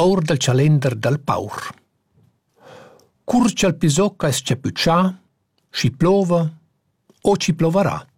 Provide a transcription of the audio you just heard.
Our del calender del paur. Curcia il pisocca es c'è püccià, ci plova o ci plovarà.